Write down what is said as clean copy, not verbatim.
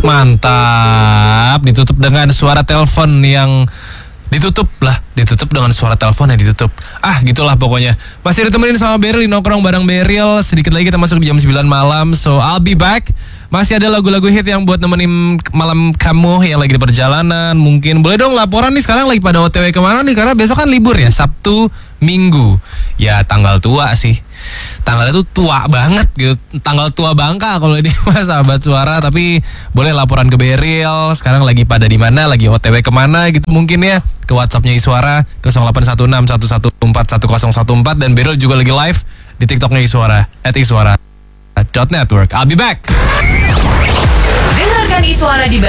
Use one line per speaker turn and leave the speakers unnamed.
Mantap. Ditutup dengan suara telepon yang ditutup dengan suara telepon yang ditutup. Gitulah pokoknya. Masih ditemenin sama Beryl, nongkrong bareng Beryl. Sedikit lagi kita masuk di jam 9 malam. So I'll be back. Masih ada lagu-lagu hit yang buat nemenin malam kamu yang lagi di perjalanan. Mungkin boleh dong laporan nih, sekarang lagi pada OTW kemana nih? Karena besok kan libur ya, Sabtu, Minggu. Ya tanggal tua sih. Tanggalnya tuh tua banget gitu. Tanggal tua Bangka kalau ini Mas Sahabat Suara. Tapi boleh laporan ke Beryl. Sekarang lagi pada di mana? Lagi OTW kemana gitu mungkin ya. Ke WhatsAppnya Iswara 081611411014. Dan Beryl juga lagi live di TikToknya Iswara @iswara.network. I'll be back.
Dengarkan Iswara di